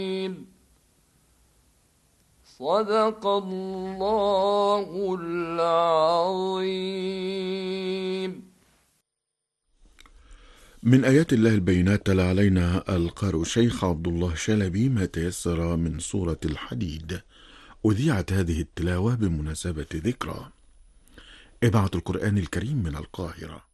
صدق الله العظيم. من آيات الله البينات تلا علينا القارئ الشيخ عبد الله شلبي ما تيسر من سورة الحديد. أذيعت هذه التلاوة بمناسبة ذكرى إذاعة القرآن الكريم من القاهرة.